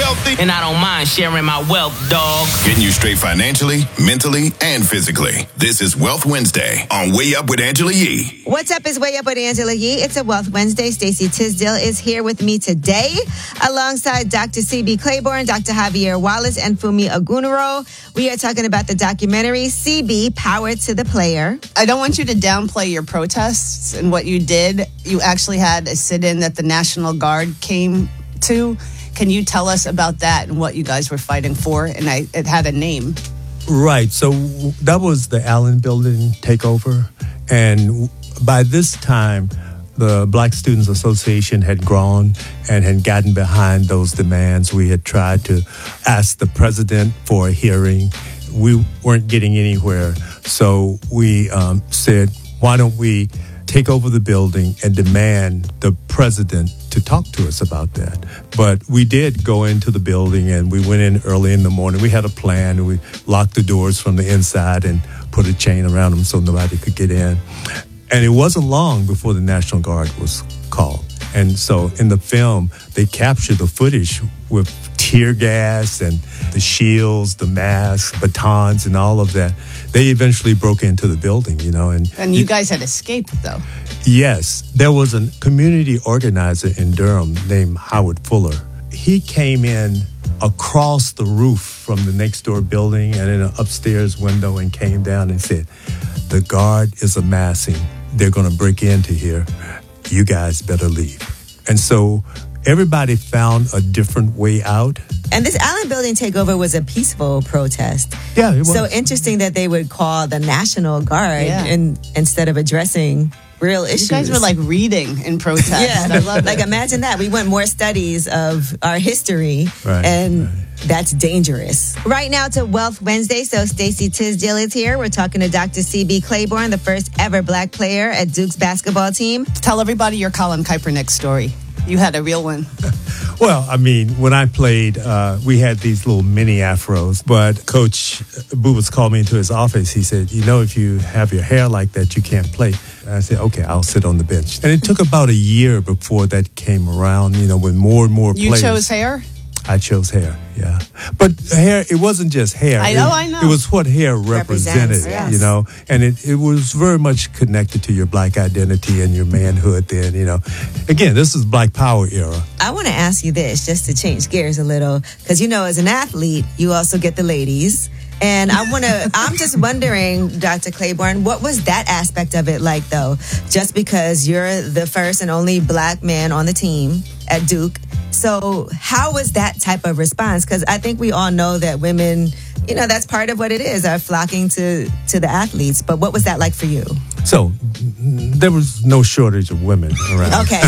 wealthy. And I don't mind sharing my wealth, dog. Getting you straight financially, mentally, and physically. This is Wealth Wednesday on Way Up with Angela Yee. What's up is Way Up with Angela Yee. It's a Wealth Wednesday. Stacey Tisdale is here with me today alongside Dr. CB Claiborne, Dr. Javier Wallace, and Funmi Ogunoro. We are talking about the documentary CB, Power to the Player. I don't want you to downplay your protests and what you did. You actually had a sit-in that the National Guard came to. Can you tell us about that and what you guys were fighting for? And it had a name. Right. So that was the Allen Building takeover. And by this time, the Black Students Association had grown and had gotten behind those demands. We had tried to ask the president for a hearing. We weren't getting anywhere. So we said, why don't we take over the building and demand the president to talk to us about that. But we did go into the building, and we went in early in the morning. We had a plan, and we locked the doors from the inside and put a chain around them so nobody could get in. And it wasn't long before the National Guard was called. And so in the film, they captured the footage with tear gas and the shields, the masks, batons, and all of that. They eventually broke into the building, you know. And you guys had escaped, though. Yes. There was a community organizer in Durham named Howard Fuller. He came in across the roof from the next door building and in an upstairs window and came down and said, the guard is amassing. They're going to break into here. You guys better leave. And so everybody found a different way out. And this Allen Building takeover was a peaceful protest. Yeah, it was. So interesting that they would call the National Guard instead of addressing real issues. You guys were like reading in protest. Yeah, I love it. Like imagine that. We want more studies of our history, and that's dangerous. Right now to Wealth Wednesday. So Stacey Tisdale is here. We're talking to Dr. CB Claiborne, the first ever Black player at Duke's basketball team. Tell everybody your Colin Kaepernick story. You had a real one. Well, I mean, when I played, we had these little mini afros, but Coach Bubas called me into his office. He said, you know, if you have your hair like that, you can't play. And I said, okay, I'll sit on the bench. And it took about a year before that came around, you know, when more and more players. You chose hair? I chose hair, yeah. But hair, it wasn't just hair. I know. It was what hair represented, yes. you know. And it was very much connected to your Black identity and your manhood then, you know. Again, this is Black Power era. I want to ask you this, just to change gears a little, because, you know, as an athlete, you also get the ladies. And I'm just wondering, Dr. Claiborne, what was that aspect of it like, though? Just because you're the first and only Black man on the team at Duke. So how was that type of response? Because I think we all know that women, you know, that's part of what it is, are flocking to the athletes. But what was that like for you? So there was no shortage of women around. Okay.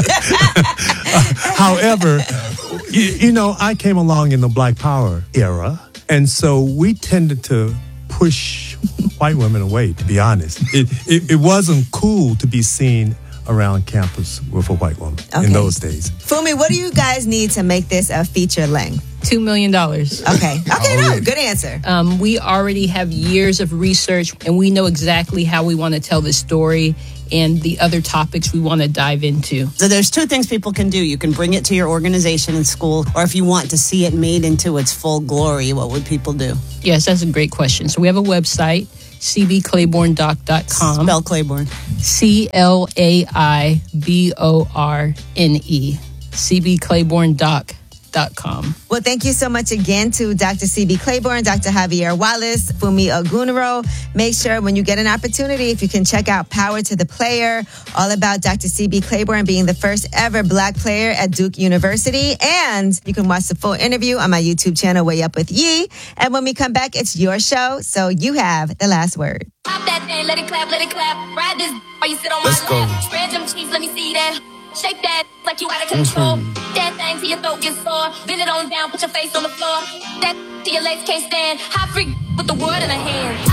However, you know, I came along in the Black Power era. And so we tended to push white women away, to be honest. It wasn't cool to be seen around campus with a white woman in those days. Funmi, what do you guys need to make this a feature length? $2 million. Okay, no, good answer. We already have years of research, and we know exactly how we want to tell this story and the other topics we want to dive into. So there's two things people can do. You can bring it to your organization in school, or if you want to see it made into its full glory, what would people do? Yes, that's a great question. So we have a website, cbclaibornedoc.com. Spell Claiborne. CLAIBORNE. cbclaibornedoc.com. Well, thank you so much again to Dr. CB Claiborne, Dr. Javier Wallace, Funmi Ogunoro. Make sure when you get an opportunity, if you can check out Power to the Player, all about Dr. CB Claiborne being the first ever Black player at Duke University. And you can watch the full interview on my YouTube channel, Way Up with Yee. And when we come back, it's your show, so you have the last word. Pop that thing, let it clap, ride this while you sit on my lap. Spread them cheeks, let me see that. Shake that like you out of control. That thing till your throat gets sore. Bend it on down, put your face on the floor. That till your legs can't stand. Hot freak with the world in her hand.